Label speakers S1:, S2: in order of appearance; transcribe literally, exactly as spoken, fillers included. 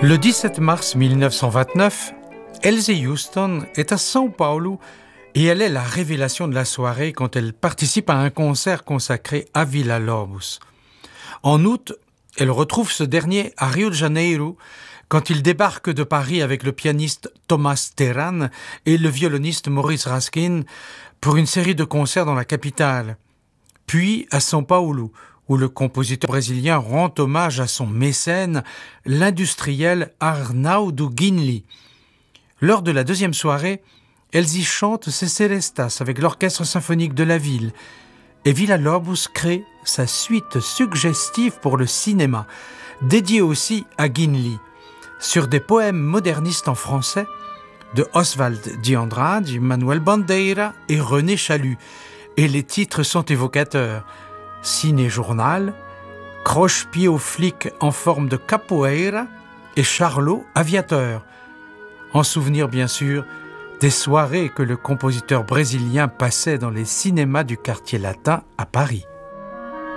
S1: Le dix-sept mars mille neuf cent vingt-neuf, Elsie Houston est à São Paulo et elle est la révélation de la soirée quand elle participe à un concert consacré à Villa-Lobos. En août, elle retrouve ce dernier à Rio de Janeiro quand il débarque de Paris avec le pianiste Thomas Terran et le violoniste Maurice Raskin pour une série de concerts dans la capitale. Puis à São Paulo, où le compositeur brésilien rend hommage à son mécène, l'industriel Arnaldo Guinle. Lors de la deuxième soirée, elles y chantent ses Serestas avec l'orchestre symphonique de la ville. Et Villa-Lobos crée sa suite suggestive pour le cinéma, dédiée aussi à Guinle, sur des poèmes modernistes en français de Oswald de Andrade, Manuel Bandeira et René Chaloux. Et les titres sont évocateurs. Ciné-journal, Croche-pied flic en forme de capoeira et Charlot aviateur. En souvenir bien sûr des soirées que le compositeur brésilien passait dans les cinémas du quartier latin à Paris.